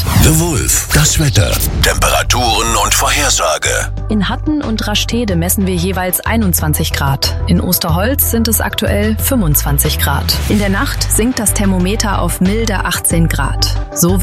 Grad. The Wolf, das Wetter, Temperaturen und Vorhersage. In Hatten und Rastede messen wir jeweils 21 Grad. In Osterholz sind es aktuell 25 Grad. In der Nacht sinkt das Thermometer auf milde 18 Grad. So